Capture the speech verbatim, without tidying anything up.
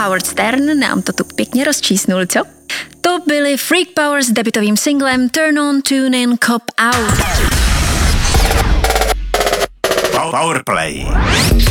Howard Stern nám to tu pěkně rozčísnul, co? To byly Freak Power s debutovým singlem Turn On, Tune In, Cop Out. Powerplay.